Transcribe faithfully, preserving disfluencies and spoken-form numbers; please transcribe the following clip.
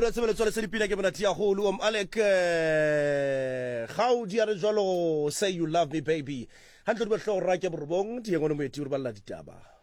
re tsebeletswa le selipina ke monati ya holo om Alec Khao di are jwalo say you love me baby handlo di bohlo ra ke borobong di engone moeti o re balla ditaba